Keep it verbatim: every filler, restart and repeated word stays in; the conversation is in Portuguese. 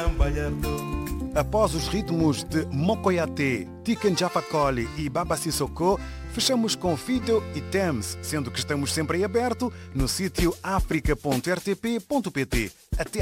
Após os ritmos de Mokoyate, Tiken Japakoli e Baba Sissoko, fechamos com Fido e Thames, sendo que estamos sempre em aberto no sítio africa ponto r t p ponto p t. Até